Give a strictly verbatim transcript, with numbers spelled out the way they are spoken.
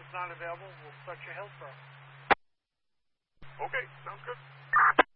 not available, we'll start your Hillsborough. Okay, sounds good.